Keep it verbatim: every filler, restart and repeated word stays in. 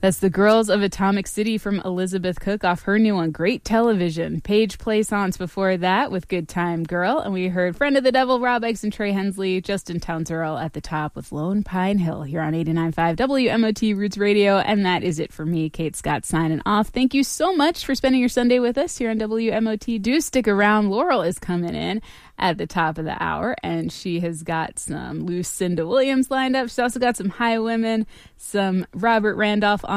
That's The Girls of Atomic City from Elizabeth Cook off her new one, Great Television. Paige Plaisance before that with Good Time Girl. And we heard Friend of the Devil, Rob X and Trey Hensley, Justin Townes Earl at the top with Lone Pine Hill here on eighty-nine point five W M O T Roots Radio. And that is it for me, Kate Scott, signing off. Thank you so much for spending your Sunday with us here on W M O T. Do stick around. Laurel is coming in at the top of the hour, and she has got some Lucinda Williams lined up. She's also got some High Women, some Robert Randolph